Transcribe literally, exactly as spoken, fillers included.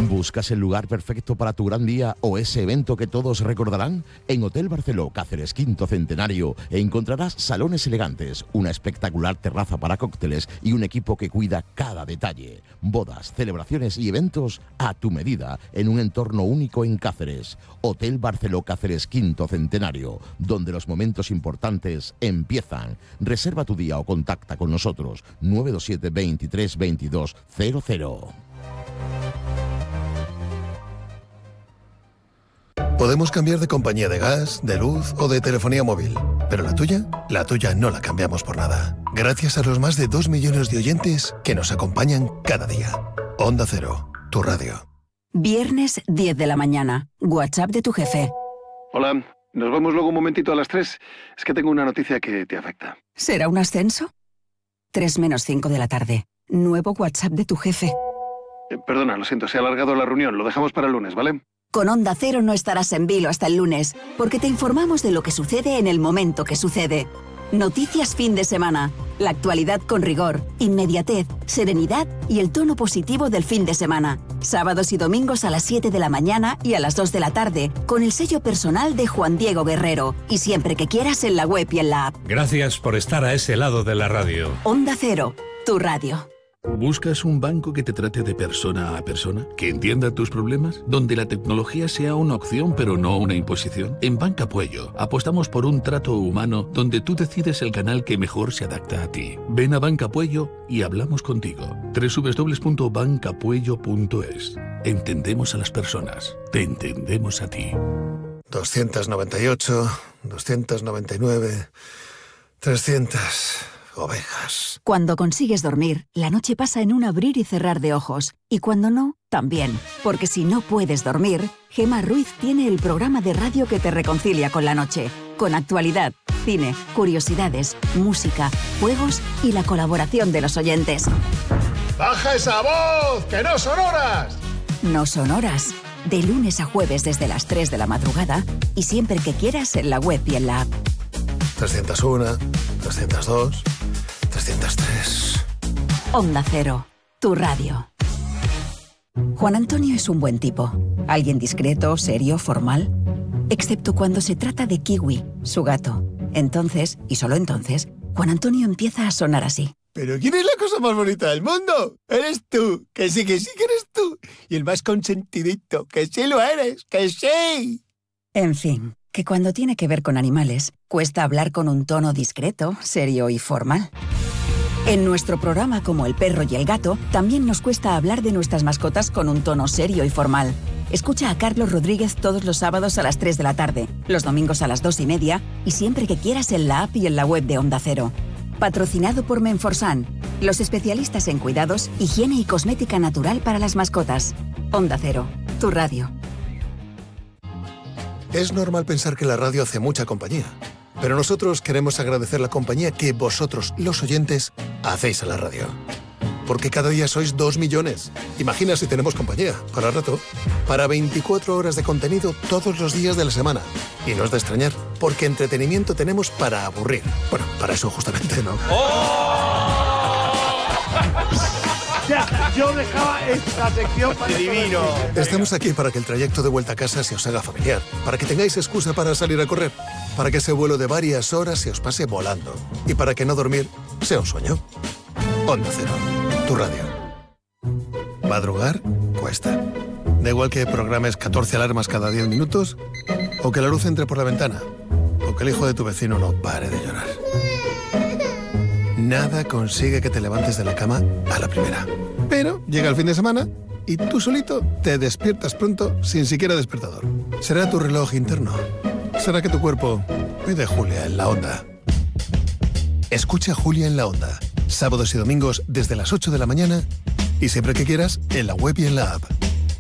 ¿Buscas el lugar perfecto para tu gran día o ese evento que todos recordarán? En Hotel Barceló Cáceres Quinto Centenario encontrarás salones elegantes, una espectacular terraza para cócteles y un equipo que cuida cada detalle. Bodas, celebraciones y eventos a tu medida en un entorno único en Cáceres. Hotel Barceló Cáceres Quinto Centenario, donde los momentos importantes empiezan. Reserva tu día o contacta con nosotros nueve dos siete, veintitrés, veintidós, cero cero. Podemos cambiar de compañía de gas, de luz o de telefonía móvil, pero la tuya, la tuya no la cambiamos por nada. Gracias a los más de dos millones de oyentes que nos acompañan cada día. Onda Cero, tu radio. Viernes diez de la mañana. WhatsApp de tu jefe. Hola, nos vemos luego un momentito a las tres. Es que tengo una noticia que te afecta. ¿Será un ascenso? tres menos cinco de la tarde. Nuevo WhatsApp de tu jefe. Eh, perdona, lo siento, se ha alargado la reunión. Lo dejamos para el lunes, ¿vale? Con Onda Cero no estarás en vilo hasta el lunes, porque te informamos de lo que sucede en el momento que sucede. Noticias fin de semana. La actualidad con rigor, inmediatez, serenidad y el tono positivo del fin de semana. Sábados y domingos a las siete de la mañana y a las dos de la tarde, con el sello personal de Juan Diego Guerrero. Y siempre que quieras en la web y en la app. Gracias por estar a ese lado de la radio. Onda Cero, tu radio. ¿Buscas un banco que te trate de persona a persona? ¿Que entienda tus problemas? ¿Donde la tecnología sea una opción pero no una imposición? En Banca Puello apostamos por un trato humano donde tú decides el canal que mejor se adapta a ti. Ven a Banca Puello y hablamos contigo. doble u doble u doble u punto banca puello punto es. Entendemos a las personas. Te entendemos a ti. doscientos noventa y ocho, doscientos noventa y nueve, trescientas... ovejas. Cuando consigues dormir, la noche pasa en un abrir y cerrar de ojos. Y cuando no, también. Porque si no puedes dormir, Gemma Ruiz tiene el programa de radio que te reconcilia con la noche. Con actualidad, cine, curiosidades, música, juegos y la colaboración de los oyentes. ¡Baja esa voz! ¡Que no son horas! No son horas. De lunes a jueves desde las tres de la madrugada y siempre que quieras en la web y en la app. trescientos uno, trescientos dos, trescientos tres. Onda Cero, tu radio. Juan Antonio es un buen tipo. Alguien discreto, serio, formal. Excepto cuando se trata de Kiwi, su gato. Entonces, y solo entonces, Juan Antonio empieza a sonar así. ¿Pero quién es la cosa más bonita del mundo? Eres tú, que sí, que sí que eres tú. Y el más consentidito, que sí lo eres, que sí. En fin, que cuando tiene que ver con animales, cuesta hablar con un tono discreto, serio y formal. En nuestro programa Como el perro y el gato, también nos cuesta hablar de nuestras mascotas con un tono serio y formal. Escucha a Carlos Rodríguez todos los sábados a las tres de la tarde, los domingos a las dos y media y siempre que quieras en la app y en la web de Onda Cero. Patrocinado por Menforsan, los especialistas en cuidados, higiene y cosmética natural para las mascotas. Onda Cero, tu radio. Es normal pensar que la radio hace mucha compañía, pero nosotros queremos agradecer la compañía que vosotros, los oyentes, hacéis a la radio. Porque cada día sois dos millones. Imagina si tenemos compañía, para rato, para veinticuatro horas de contenido todos los días de la semana. Y no es de extrañar, porque entretenimiento tenemos para aburrir. Bueno, para eso justamente, ¿no? ¡Oh! Ya, yo dejaba esta sección para divino. Estamos aquí para que el trayecto de vuelta a casa se os haga familiar, para que tengáis excusa para salir a correr, para que ese vuelo de varias horas se os pase volando y para que no dormir sea un sueño. Onda Cero, tu radio. Madrugar cuesta. Da igual que programes catorce alarmas cada diez minutos o que la luz entre por la ventana o que el hijo de tu vecino no pare de llorar. Nada consigue que te levantes de la cama a la primera. Pero llega el fin de semana y tú solito te despiertas pronto sin siquiera despertador. ¿Será tu reloj interno? ¿Será que tu cuerpo pide Julia en la Onda? Escucha Julia en la Onda. Sábados y domingos desde las ocho de la mañana y siempre que quieras en la web y en la app.